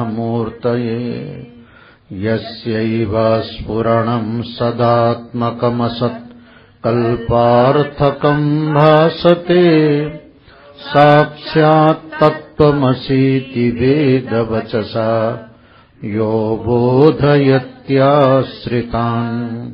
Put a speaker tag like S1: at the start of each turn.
S1: मूर्तये यस्यैव स्फुरणं सदात्मकमसत् कल्पार्थकं भासते साक्षात् तत्त्वमसीति वेदवचसा यो बोधयत्याश्रितान्।